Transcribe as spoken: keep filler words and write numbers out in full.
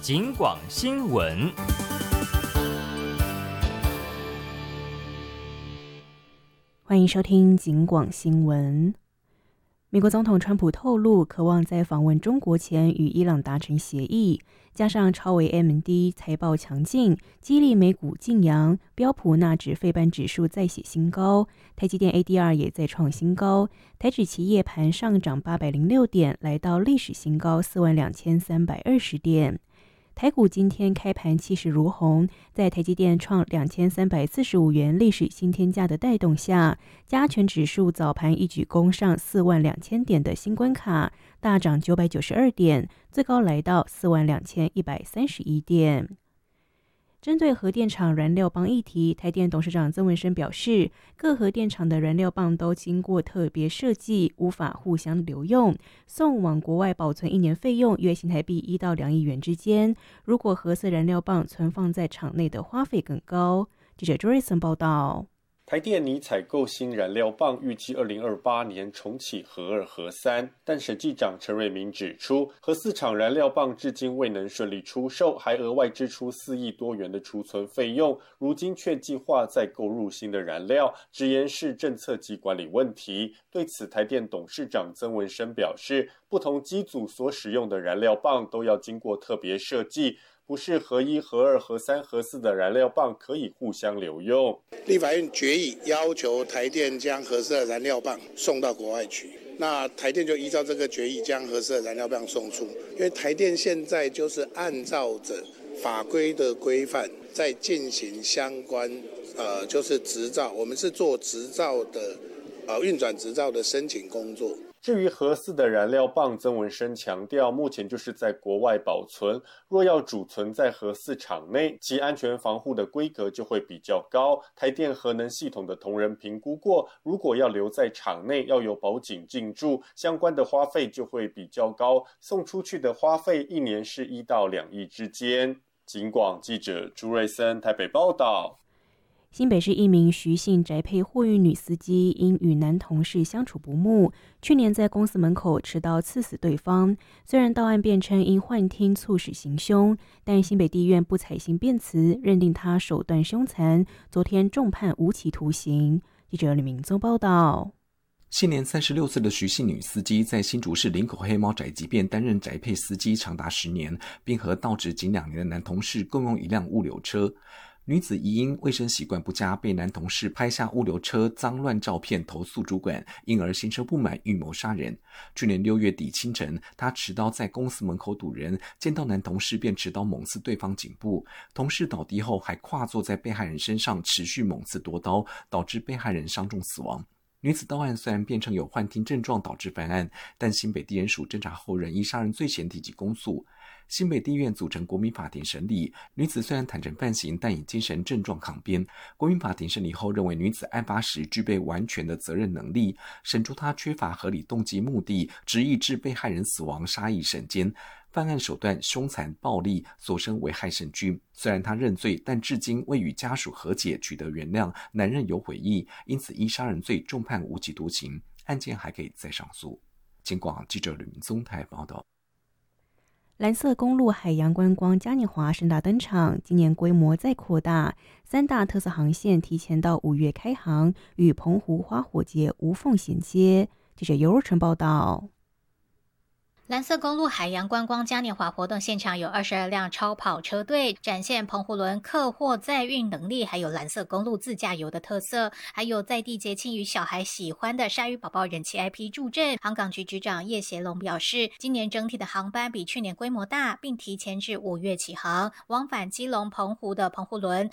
警广新闻。 欢迎收听警广新闻。美国总统川普透露，渴望在访问中国前与伊朗达成协议，加上超微 A M D 财报强劲，激励美股劲扬，标普纳指费半指数再写新高，台积电 A D R 也再创新高，台指期夜盘上涨八百零六点，来到历史新高四万两千三百二十点。台股今天开盘气势如虹，在台积电创两千三百四十五元历史新天价的带动下，加权指数早盘一举攻上四万两千点的新关卡，大涨九百九十二点，最高来到四万两千一百三十一点。针对核电厂燃料棒议题，台电董事长曾文生表示，各核电厂的燃料棒都经过特别设计，无法互相流用，送往国外保存一年费用约新台币一到两亿元之间。如果核色燃料棒存放在厂内的花费更高。记者 Joyson 报道。 台电拟采购新燃料棒，预计二零二八年重启核二核三，但审计长陈瑞明指出，核四厂燃料棒至今未能顺利出售，还额外支出四亿多元的储存费用，如今却计划再购入新的燃料，直言是政策及管理问题。对此，台电董事长曾文生表示，不同机组所使用的燃料棒都要经过特别设计，不是核一、核二、核三、核四的燃料棒可以互相流用。 立法院决议要求台电将核四的燃料棒送到国外去，那台电就依照这个决议将核四的燃料棒送出。因为台电现在就是按照着法规的规范在进行相关呃，就是执照，我们是做执照的呃运转执照的申请工作。 至于核四的燃料棒，曾文生强调，目前就是在国外保存，若要储存在核四厂内，其安全防护的规格就会比较高。台电核能系统的同仁评估过，如果要留在厂内，要由保警进驻，相关的花费就会比较高，送出去的花费一年是一到两亿之间。警广记者朱瑞森台北报道。 新北市一名徐姓宅配货运女司机因与男同事相处不睦，去年在公司门口持刀刺死对方。虽然到案辩称因幻听促使行凶，但新北地院不采信辩词，认定他手段凶残，昨天重判无期徒刑。记者李明宗报道。 现年三十六岁的徐姓女司机在新竹市林口黑猫宅急便担任宅配司机长达十年，并和到职仅两年的男同事共用一辆物流车。女子疑因卫生习惯不佳，被男同事拍下物流车脏乱照片投诉主管，因而心生不满，预谋杀人。去年六月底清晨，她持刀在公司门口堵人，见到男同事便持刀猛刺对方颈部，同事倒地后还跨坐在被害人身上持续猛刺夺刀，导致被害人伤重死亡。女子到案虽然辩称有幻听症状导致犯案，但新北地检署侦查后仍依杀人罪嫌提起公诉。新北地院组成国民法庭审理，女子虽然坦诚犯行，但以精神症状抗辩。国民法庭审理后认为女子案发时具备完全的责任能力，审出她缺乏合理动机目的，执意致被害人死亡，杀意甚坚，犯案手段凶残暴力，所生危害甚巨。虽然她认罪，但至今未与家属和解取得原谅，难认有悔意，因此依杀人罪重判无期徒刑，案件还可以再上诉。警广记者吕明宗台报道。 蓝色公路海洋观光嘉年华盛大登场，今年规模再扩大，三大特色航线提前到五月开航，与澎湖花火节无缝衔接。记者尤若晨报道。 蓝色公路海洋观光嘉年华活动现场有二十二辆超跑车队，展现澎湖轮客货载运能力，还有蓝色公路自驾游的特色，还有在地节庆与小孩喜欢的鲨鱼宝宝人气 I P 助阵。航港局局长叶协龙表示，今年整体的航班比去年规模大，并提前至五月起航。往返基隆、澎湖的澎湖轮